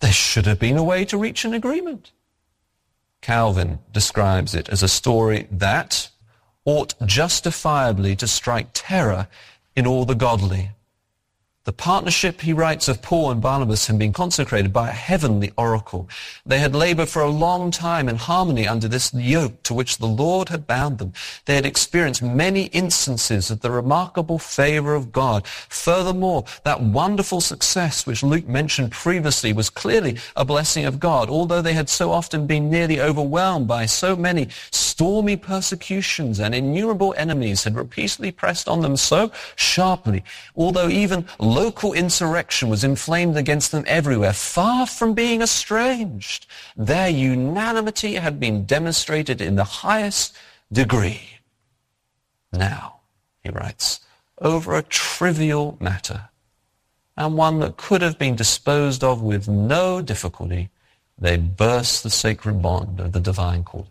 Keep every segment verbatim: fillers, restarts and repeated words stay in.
there should have been a way to reach an agreement. Calvin describes it as a story that ought justifiably to strike terror in all the godly. The partnership, he writes, of Paul and Barnabas had been consecrated by a heavenly oracle. They had labored for a long time in harmony under this yoke to which the Lord had bound them. They had experienced many instances of the remarkable favor of God. Furthermore, that wonderful success which Luke mentioned previously was clearly a blessing of God, although they had so often been nearly overwhelmed by so many stormy persecutions, and innumerable enemies had repeatedly pressed on them so sharply, although even local insurrection was inflamed against them everywhere. Far from being estranged, their unanimity had been demonstrated in the highest degree. Now, he writes, over a trivial matter, and one that could have been disposed of with no difficulty, they burst the sacred bond of the divine calling.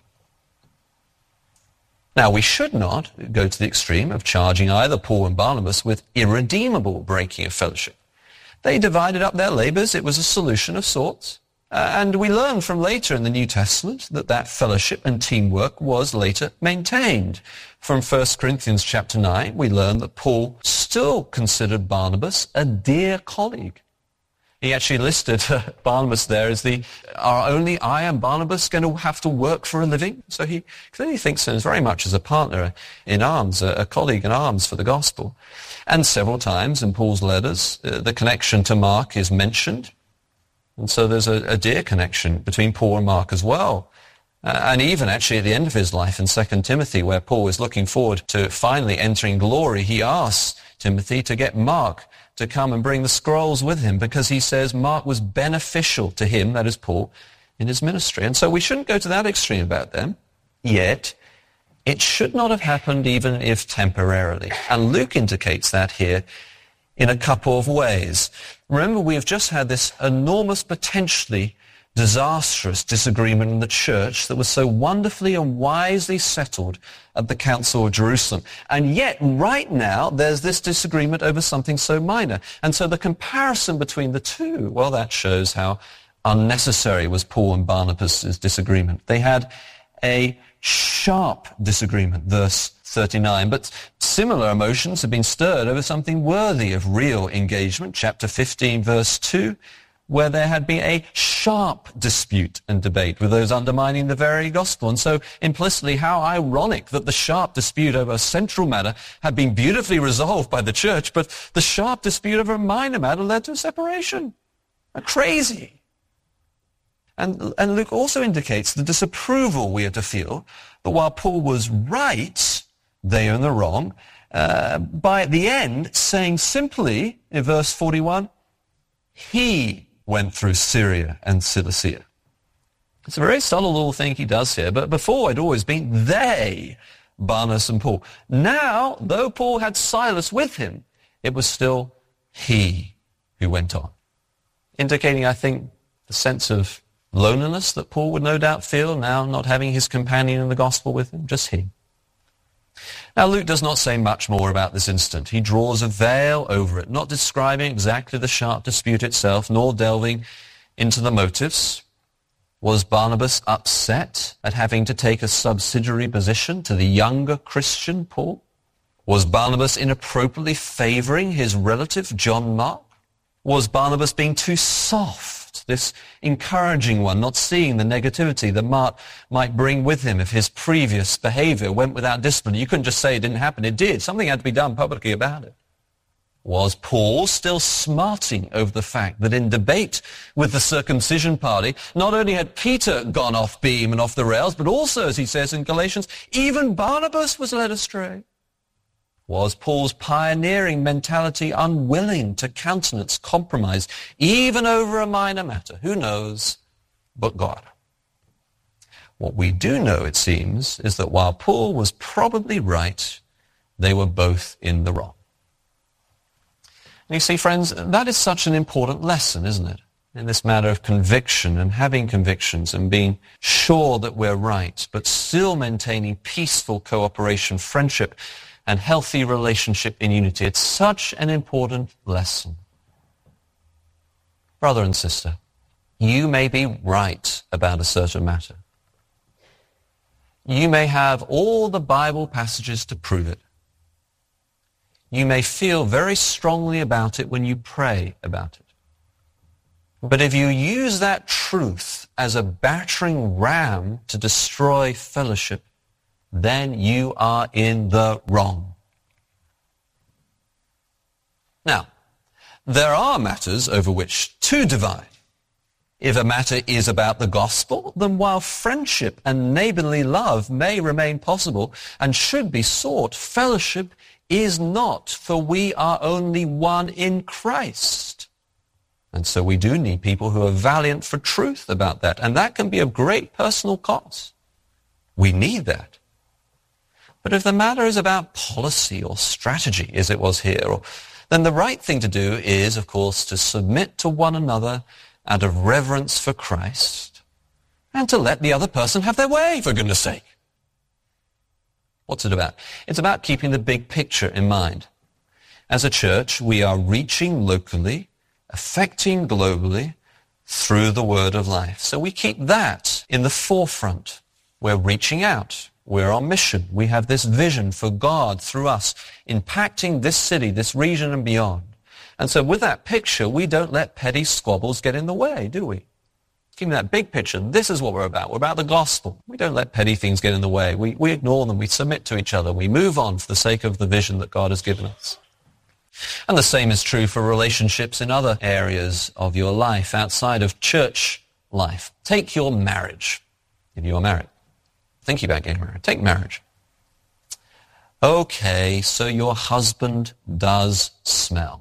Now, we should not go to the extreme of charging either Paul and Barnabas with irredeemable breaking of fellowship. They divided up their labors. It was a solution of sorts. Uh, and we learn from later in the New Testament that that fellowship and teamwork was later maintained. From First Corinthians chapter nine, we learn that Paul still considered Barnabas a dear colleague. He actually listed uh, Barnabas there as the, are only I and Barnabas going to have to work for a living? So he clearly thinks of him very much as a partner in arms, a, a colleague in arms for the gospel. And several times in Paul's letters, uh, the connection to Mark is mentioned. And so there's a, a dear connection between Paul and Mark as well. Uh, and even actually at the end of his life in Second Timothy, where Paul is looking forward to finally entering glory, he asks Timothy to get Mark to come and bring the scrolls with him, because he says Mark was beneficial to him, that is Paul, in his ministry. And so we shouldn't go to that extreme about them, yet it should not have happened even if temporarily. And Luke indicates that here in a couple of ways. Remember, we have just had this enormous, potentially disastrous disagreement in the church that was so wonderfully and wisely settled at the Council of Jerusalem. And yet, right now, there's this disagreement over something so minor. And so the comparison between the two, well, that shows how unnecessary was Paul and Barnabas' disagreement. They had a sharp disagreement, verse thirty-nine, but similar emotions have been stirred over something worthy of real engagement, chapter fifteen, verse two, where there had been a sharp dispute and debate with those undermining the very gospel. And so implicitly, how ironic that the sharp dispute over a central matter had been beautifully resolved by the church, but the sharp dispute over a minor matter led to a separation. Crazy. And, and Luke also indicates the disapproval we are to feel that while Paul was right, they are in the wrong, uh, by at the end saying simply in verse forty-one, he went through Syria and Cilicia. It's a very subtle little thing he does here, but before it had always been they, Barnabas and Paul. Now, though Paul had Silas with him, it was still he who went on. Indicating, I think, the sense of loneliness that Paul would no doubt feel now not having his companion in the gospel with him, just he. Now, Luke does not say much more about this incident. He draws a veil over it, not describing exactly the sharp dispute itself, nor delving into the motives. Was Barnabas upset at having to take a subsidiary position to the younger Christian Paul? Was Barnabas inappropriately favoring his relative John Mark? Was Barnabas being too soft? This encouraging one, not seeing the negativity that Mark might bring with him if his previous behavior went without discipline. You couldn't just say it didn't happen. It did. Something had to be done publicly about it. Was Paul still smarting over the fact that in debate with the circumcision party, not only had Peter gone off beam and off the rails, but also, as he says in Galatians, even Barnabas was led astray? Was Paul's pioneering mentality unwilling to countenance compromise, even over a minor matter? Who knows but God? What we do know, it seems, is that while Paul was probably right, they were both in the wrong. And you see, friends, that is such an important lesson, isn't it? In this matter of conviction and having convictions and being sure that we're right, but still maintaining peaceful cooperation, friendship, and healthy relationship in unity. It's such an important lesson. Brother and sister, You may be right about a certain matter. You may have all the Bible passages to prove it. You may feel very strongly about it when you pray about it. But if you use that truth as a battering ram to destroy fellowship, then you are in the wrong. Now, there are matters over which to divide. If a matter is about the gospel, then while friendship and neighborly love may remain possible and should be sought, fellowship is not, for we are only one in Christ. And so we do need people who are valiant for truth about that, and that can be of great personal cost. We need that. But if the matter is about policy or strategy, as it was here, or, then the right thing to do is, of course, to submit to one another out of reverence for Christ, and to let the other person have their way, for goodness sake. What's it about? It's about keeping the big picture in mind. As a church, we are reaching locally, affecting globally, through the word of life. So we keep that in the forefront. We're reaching out. We're on mission. We have this vision for God through us, impacting this city, this region, and beyond. And so with that picture, we don't let petty squabbles get in the way, do we? Keeping that big picture, this is what we're about. We're about the gospel. We don't let petty things get in the way. We, we ignore them. We submit to each other. We move on for the sake of the vision that God has given us. And the same is true for relationships in other areas of your life, outside of church life. Take your marriage, if you are married. Thinking about getting married. Take marriage. Okay, so your husband does smell.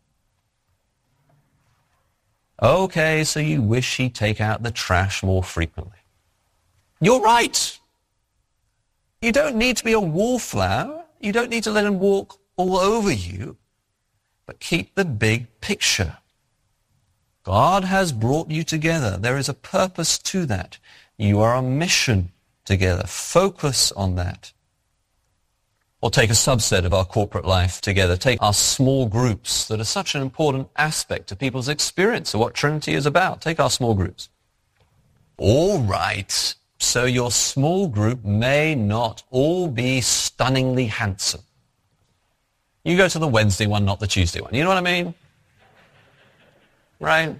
Okay, so you wish he'd take out the trash more frequently. You're right. You don't need to be a wallflower. You don't need to let him walk all over you. But keep the big picture. God has brought you together. There is a purpose to that. You are on mission together. Focus on that. Or take a subset of our corporate life together. Take our small groups that are such an important aspect to people's experience of what Trinity is about. Take our small groups. All right, so your small group may not all be stunningly handsome. You go to the Wednesday one, not the Tuesday one. You know what I mean? Right?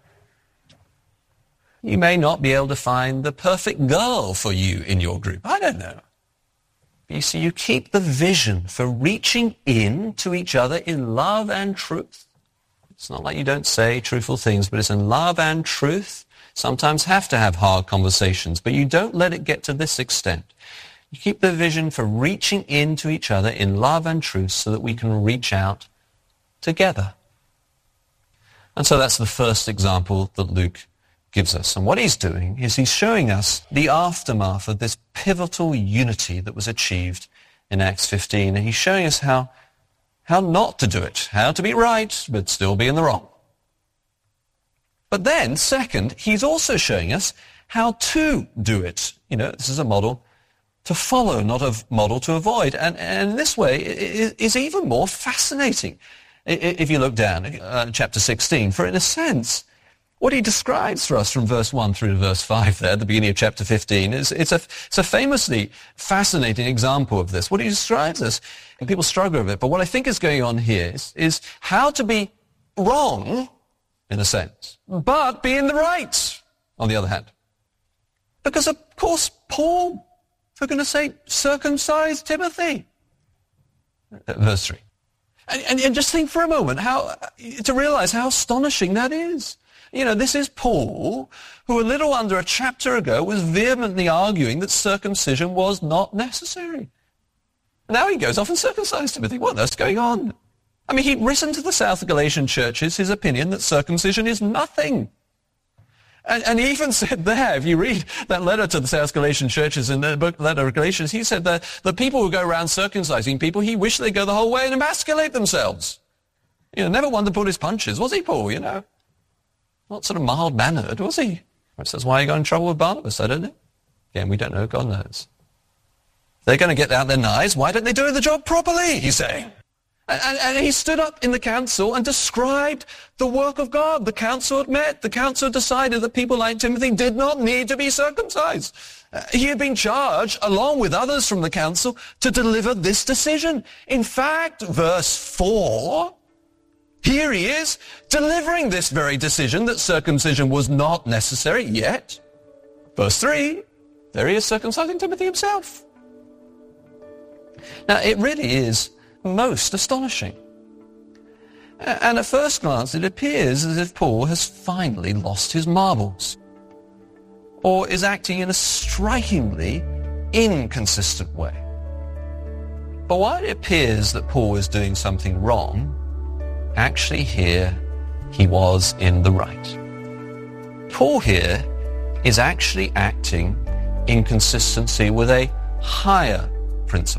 You may not be able to find the perfect girl for you in your group. I don't know. You see, you keep the vision for reaching in to each other in love and truth. It's not like you don't say truthful things, but it's in love and truth. Sometimes have to have hard conversations, but you don't let it get to this extent. You keep the vision for reaching in to each other in love and truth so that we can reach out together. And so that's the first example that Luke gives us. And what he's doing is he's showing us the aftermath of this pivotal unity that was achieved in Acts fifteen. And he's showing us how, how not to do it, how to be right, but still be in the wrong. But then, second, he's also showing us how to do it. You know, this is a model to follow, not a model to avoid. And, and in this way, it is even more fascinating if you look down at uh, chapter sixteen. For in a sense, what he describes for us from verse one through to verse five there, at the beginning of chapter fifteen, is it's a, it's a famously fascinating example of this. What he describes us, and people struggle with it, but what I think is going on here is, is how to be wrong, in a sense, but be in the right, on the other hand. Because, of course, Paul, for goodness sake, circumcised Timothy. Verse three. And, and, and just think for a moment how to realize how astonishing that is. You know, this is Paul, who a little under a chapter ago was vehemently arguing that circumcision was not necessary. Now he goes off and circumcised Timothy. What on earth's going on? I mean, he'd written to the South Galatian churches his opinion that circumcision is nothing. And, and he even said there, if you read that letter to the South Galatian churches in the book letter of Galatians, he said that the people who go around circumcising people, he wished they'd go the whole way and emasculate themselves. You know, never one to pull his punches, was he, Paul, you know? Not sort of mild-mannered, was he? Which is why he got in trouble with Barnabas, I don't know. Again, we don't know, God knows. They're going to get out their knives, why don't they do the job properly, he's saying. And, and he stood up in the council and described the work of God. The council had met. The council decided that people like Timothy did not need to be circumcised. Uh, he had been charged, along with others from the council, to deliver this decision. In fact, verse four, here he is, delivering this very decision that circumcision was not necessary yet. Verse three, there he is circumcising Timothy himself. Now, it really is most astonishing. And at first glance, it appears as if Paul has finally lost his marbles, or is acting in a strikingly inconsistent way. But while it appears that Paul is doing something wrong, actually here he was in the right. Paul here is actually acting in consistency with a higher principle.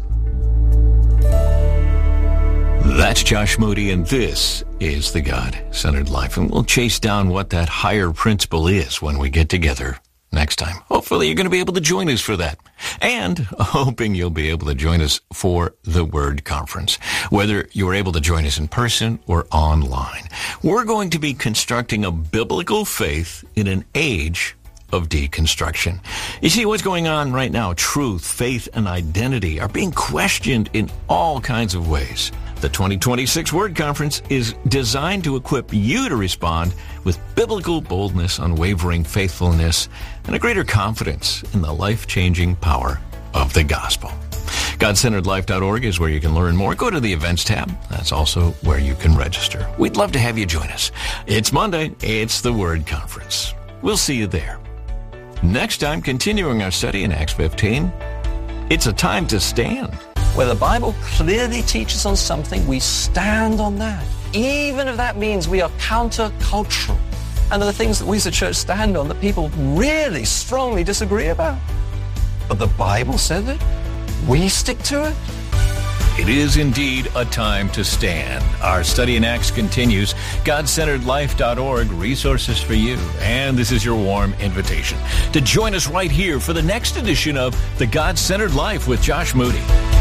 That's Josh Moody, and this is The God-Centered Life. And we'll chase down what that higher principle is when we get together next time. Hopefully you're going to be able to join us for that. And hoping you'll be able to join us for the Word Conference, whether you're able to join us in person or online. We're going to be constructing a biblical faith in an age of deconstruction. You see, what's going on right now, truth, faith, and identity are being questioned in all kinds of ways. The twenty twenty-six Word Conference is designed to equip you to respond with biblical boldness, unwavering faithfulness, and a greater confidence in the life-changing power of the gospel. God Centered Life dot org is where you can learn more. Go to the Events tab. That's also where you can register. We'd love to have you join us. It's Monday. It's the Word Conference. We'll see you there. Next time, continuing our study in Acts fifteen, it's a time to stand. Where the Bible clearly teaches on something, we stand on that, even if that means we are countercultural. And there are things that we as a church stand on that people really strongly disagree about. But the Bible says it. We stick to it. It is indeed a time to stand. Our study in Acts continues. God Centered Life dot org, resources for you. And this is your warm invitation to join us right here for the next edition of The God-Centered Life with Josh Moody.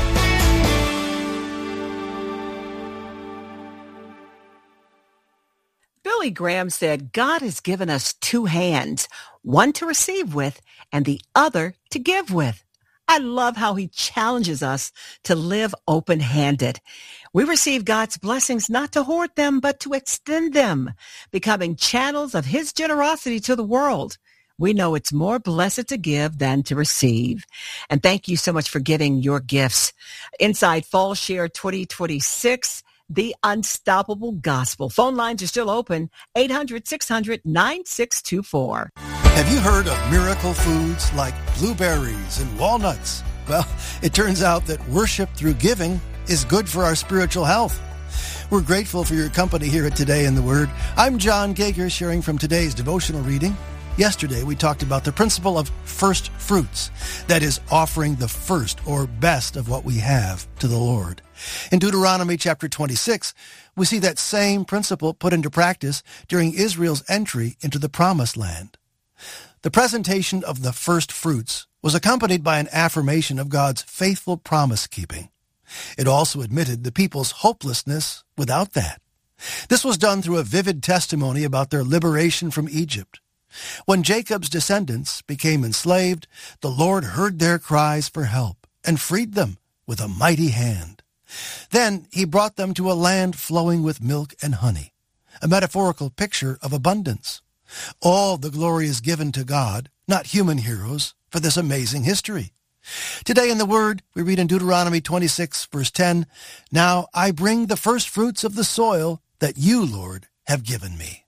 Billy Graham said, God has given us two hands, one to receive with and the other to give with. I love how he challenges us to live open-handed. We receive God's blessings not to hoard them, but to extend them, becoming channels of his generosity to the world. We know it's more blessed to give than to receive. And thank you so much for giving your gifts. Inside Fall Share twenty twenty-six, The Unstoppable Gospel. Phone lines are still open, eight hundred, six hundred, nine six two four. Have you heard of miracle foods like blueberries and walnuts? Well, it turns out that worship through giving is good for our spiritual health. We're grateful for your company here at Today in the Word. I'm John Gager, sharing from today's devotional reading. Yesterday, we talked about the principle of first fruits, that is, offering the first or best of what we have to the Lord. In Deuteronomy chapter twenty-six, we see that same principle put into practice during Israel's entry into the Promised Land. The presentation of the first fruits was accompanied by an affirmation of God's faithful promise-keeping. It also admitted the people's hopelessness without that. This was done through a vivid testimony about their liberation from Egypt. When Jacob's descendants became enslaved, the Lord heard their cries for help and freed them with a mighty hand. Then he brought them to a land flowing with milk and honey, a metaphorical picture of abundance. All the glory is given to God, not human heroes, for this amazing history. Today in the Word, we read in Deuteronomy twenty-six, verse ten, "Now I bring the first fruits of the soil that you, Lord, have given me."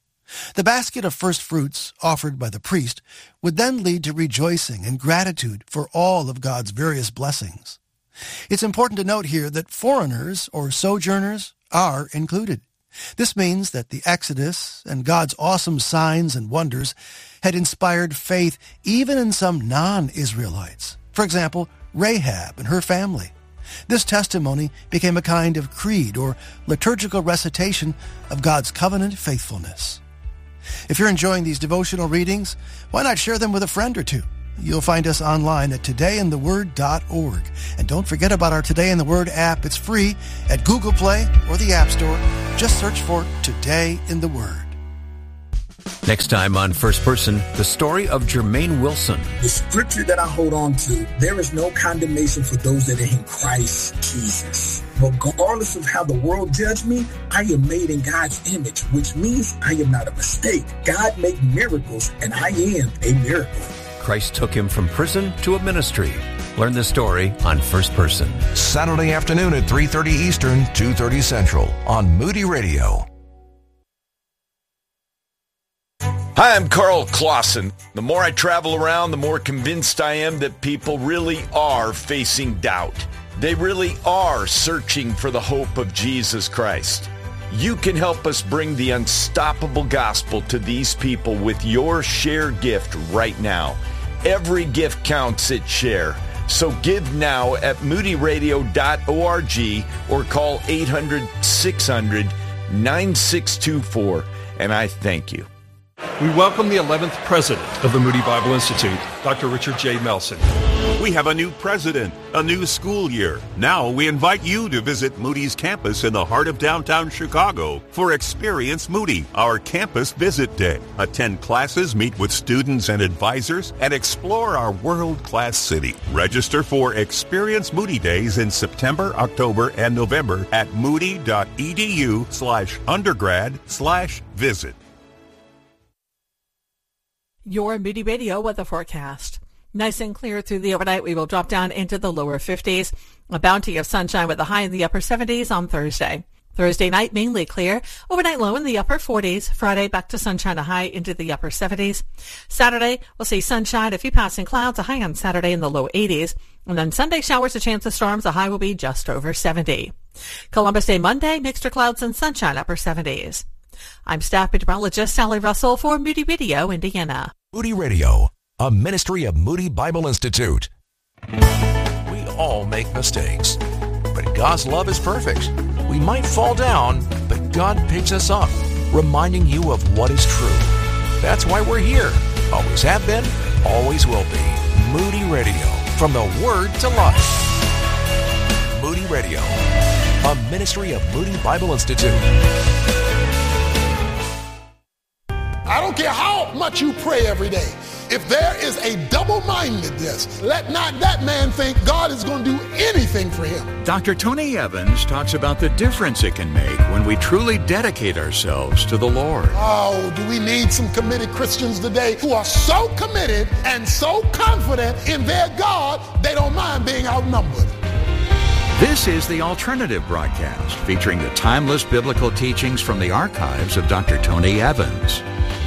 The basket of first fruits offered by the priest would then lead to rejoicing and gratitude for all of God's various blessings. It's important to note here that foreigners or sojourners are included. This means that the Exodus and God's awesome signs and wonders had inspired faith even in some non-Israelites. For example, Rahab and her family. This testimony became a kind of creed or liturgical recitation of God's covenant faithfulness. If you're enjoying these devotional readings, why not share them with a friend or two? You'll find us online at today in the word dot org. And don't forget about our Today in the Word app. It's free at Google Play or the App Store. Just search for Today in the Word. Next time on First Person, the story of Jermaine Wilson. The scripture that I hold on to, there is no condemnation for those that are in Christ Jesus. Regardless of how the world judge me, I am made in God's image, which means I am not a mistake. God made miracles, and I am a miracle. Christ took him from prison to a ministry. Learn the story on First Person. Saturday afternoon at three thirty Eastern, two thirty Central on Moody Radio. Hi, I'm Carl Clausen. The more I travel around, the more convinced I am that people really are facing doubt. They really are searching for the hope of Jesus Christ. You can help us bring the unstoppable gospel to these people with your Share gift right now. Every gift counts at Share. So give now at moody radio dot org or call eight hundred, six hundred, nine six two four, and I thank you. We welcome the eleventh president of the Moody Bible Institute, Doctor Richard J. Melson. We have a new president, a new school year. Now we invite you to visit Moody's campus in the heart of downtown Chicago for Experience Moody, our campus visit day. Attend classes, meet with students and advisors, and explore our world-class city. Register for Experience Moody Days in September, October, and November at moody.edu slash undergrad slash visit. Your Moody Radio weather forecast. Nice and clear through the overnight. We will drop down into the lower fifties. A bounty of sunshine with a high in the upper seventies on Thursday. Thursday night, mainly clear. Overnight low in the upper forties. Friday, back to sunshine, a high into the upper seventies. Saturday, we'll see sunshine, a few passing clouds, a high on Saturday in the low eighties. And then Sunday, showers, a chance of storms, a high will be just over seventy. Columbus Day Monday, mixed clouds and sunshine, upper seventies. I'm staff meteorologist Sally Russell for Moody Radio, Indiana. Moody Radio, a ministry of Moody Bible Institute. We all make mistakes, but God's love is perfect. We might fall down, but God picks us up, reminding you of what is true. That's why we're here. Always have been, always will be. Moody Radio, from the Word to life. Moody Radio, a ministry of Moody Bible Institute. I don't care how much you pray every day. If there is a double-mindedness, let not that man think God is going to do anything for him. Doctor Tony Evans talks about the difference it can make when we truly dedicate ourselves to the Lord. Oh, do we need some committed Christians today who are so committed and so confident in their God, they don't mind being outnumbered. This is the Alternative Broadcast, featuring the timeless biblical teachings from the archives of Doctor Tony Evans.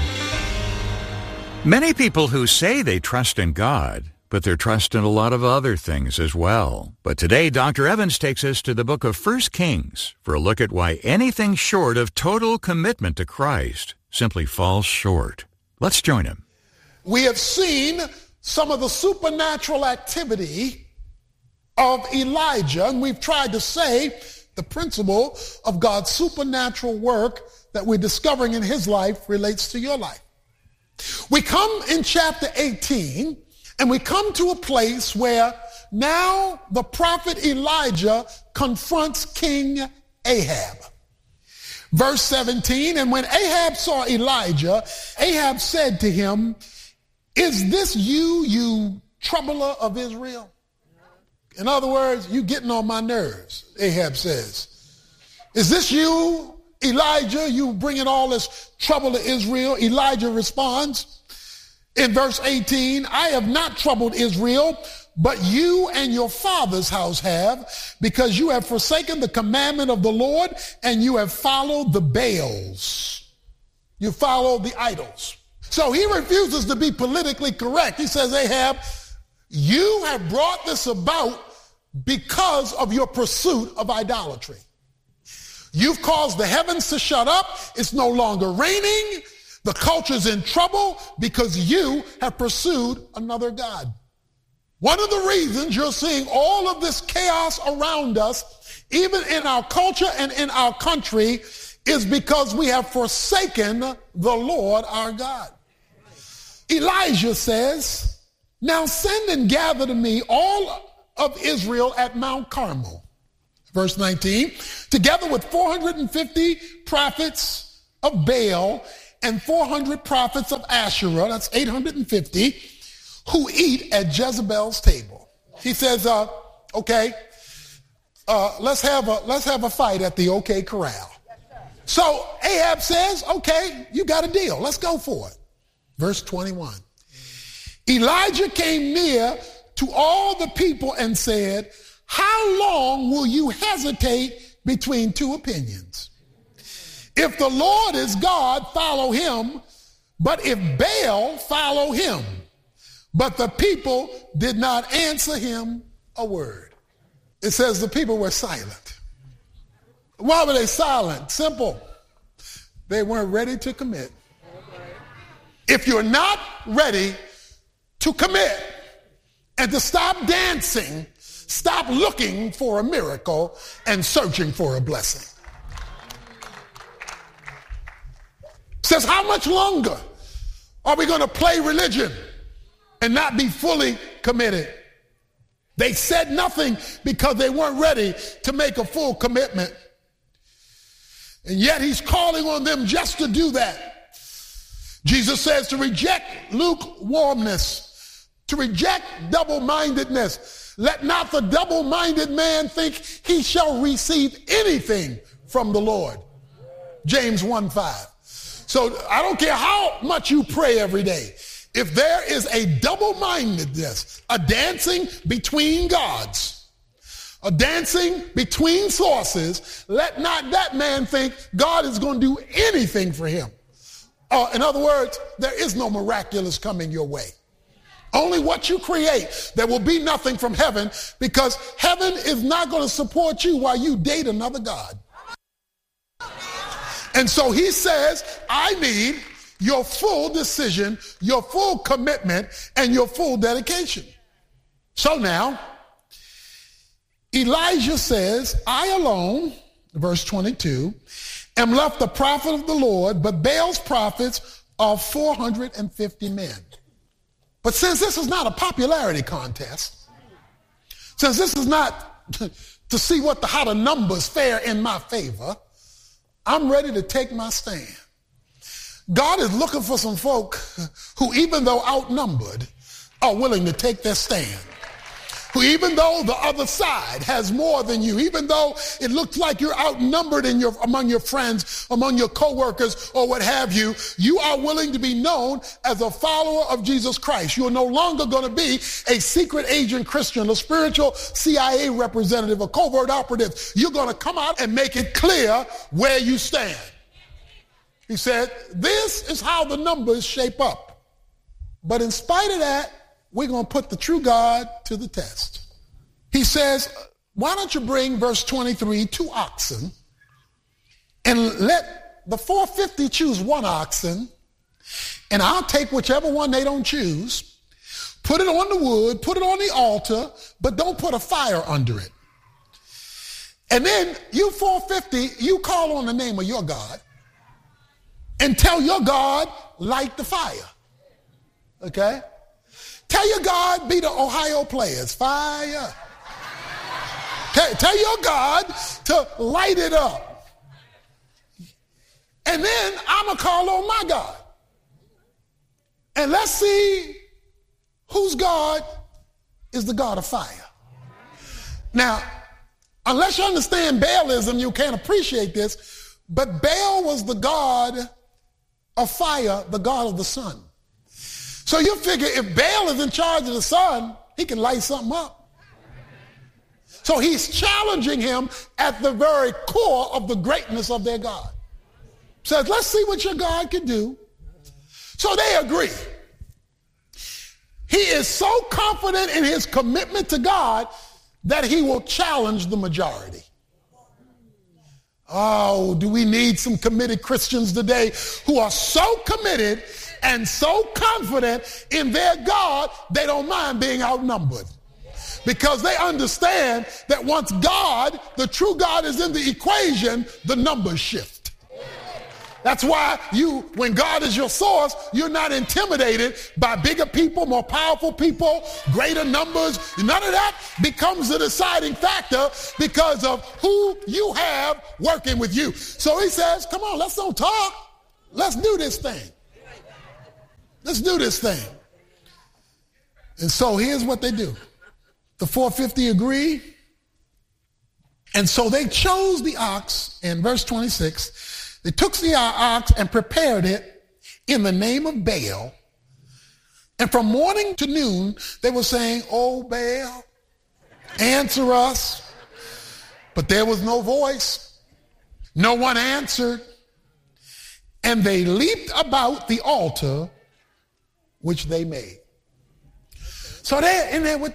Many people who say they trust in God, but they're trust in a lot of other things as well. But today, Doctor Evans takes us to the book of First Kings for a look at why anything short of total commitment to Christ simply falls short. Let's join him. We have seen some of the supernatural activity of Elijah, and we've tried to say the principle of God's supernatural work that we're discovering in his life relates to your life. We come in chapter eighteen, and we come to a place where now the prophet Elijah confronts King Ahab. Verse seventeen, and when Ahab saw Elijah, Ahab said to him, "Is this you, you troubler of Israel?" In other words, you getting on my nerves, Ahab says. "Is this you, Elijah, you bringing all this trouble to Israel?" Elijah responds in verse eighteen, "I have not troubled Israel, but you and your father's house have, because you have forsaken the commandment of the Lord, and you have followed the Baals." You follow the idols. So he refuses to be politically correct. He says, "Ahab, you have brought this about because of your pursuit of idolatry. You've caused the heavens to shut up. It's no longer raining. The culture's in trouble because you have pursued another god." One of the reasons you're seeing all of this chaos around us, even in our culture and in our country, is because we have forsaken the Lord our God. Elijah says, Now send and gather to me all of Israel at Mount Carmel. Verse nineteen, together with four hundred fifty prophets of Baal and four hundred prophets of Asherah, that's eight hundred fifty, who eat at Jezebel's table. He says, uh, okay, uh, let's have a let's have a fight at the OK Corral. So Ahab says, okay, you got a deal. Let's go for it. Verse twenty-one. Elijah came near to all the people and said, how long will you hesitate between two opinions? If the Lord is God, follow him. But if Baal, follow him. But the people did not answer him a word. It says the people were silent. Why were they silent? Simple. They weren't ready to commit. If you're not ready to commit and to stop dancing, stop looking for a miracle and searching for a blessing. Says, how much longer are we going to play religion and not be fully committed? They said nothing because they weren't ready to make a full commitment. And yet he's calling on them just to do that. Jesus says to reject lukewarmness, to reject double-mindedness. Let not the double-minded man think he shall receive anything from the Lord. James one five. So I don't care how much you pray every day. If there is a double-mindedness, a dancing between gods, a dancing between sources, let not that man think God is going to do anything for him. Uh, in other words, there is no miraculous coming your way. Only what you create. There will be nothing from heaven because heaven is not going to support you while you date another God. And so he says, I need your full decision, your full commitment, and your full dedication. So now, Elijah says, I alone, verse twenty-two, am left the prophet of the Lord, but Baal's prophets are four hundred fifty men. But since this is not a popularity contest, since this is not to see what the, how the numbers fare in my favor, I'm ready to take my stand. God is looking for some folk who, even though outnumbered, are willing to take their stand. Who, even though the other side has more than you, even though it looks like you're outnumbered in your, among your friends, among your coworkers, or what have you, you are willing to be known as a follower of Jesus Christ. You're no longer going to be a secret agent Christian, a spiritual C I A representative, a covert operative. You're going to come out and make it clear where you stand. He said, this is how the numbers shape up. But in spite of that, we're going to put the true God to the test. He says, why don't you bring, verse twenty-three, two oxen and let the four hundred fifty choose one oxen, and I'll take whichever one they don't choose, put it on the wood, put it on the altar, but don't put a fire under it. And then you four hundred fifty, you call on the name of your God and tell your God, light the fire. Okay? Tell your God, be the Ohio players. Fire. Tell, tell your God to light it up. And then I'm going to call on my God. And let's see whose God is the God of fire. Now, unless you understand Baalism, you can't appreciate this, but Baal was the God of fire, the God of the sun. So you figure if Baal is in charge of the sun, he can light something up. So he's challenging him at the very core of the greatness of their God. Says, let's see what your God can do. So they agree. He is so confident in his commitment to God that he will challenge the majority. Oh, do we need some committed Christians today who are so committed and so confident in their God, they don't mind being outnumbered. Because they understand that once God, the true God, is in the equation, the numbers shift. That's why you, when God is your source, you're not intimidated by bigger people, more powerful people, greater numbers. None of that becomes the deciding factor because of who you have working with you. So he says, come on, let's don't talk. Let's do this thing. Let's do this thing. And so here's what they do. The four fifty agree. And so they chose the ox in verse twenty-six. They took the ox and prepared it in the name of Baal. And from morning to noon, they were saying, oh, Baal, answer us. But there was no voice. No one answered. And they leaped about the altar which they made. So they're in there with